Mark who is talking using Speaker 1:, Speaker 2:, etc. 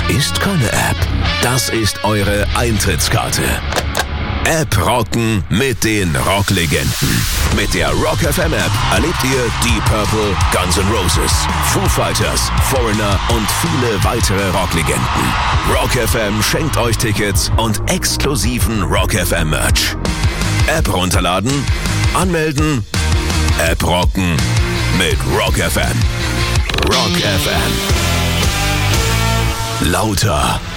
Speaker 1: ist keine App. Das ist eure Eintrittskarte. App rocken mit den Rocklegenden. Mit der Rock FM App erlebt ihr Deep Purple, Guns N' Roses, Foo Fighters, Foreigner und viele weitere Rocklegenden. Rock FM schenkt euch Tickets und exklusiven Rock FM Merch. App runterladen, anmelden, App rocken mit Rock FM. Rock FM. Lauter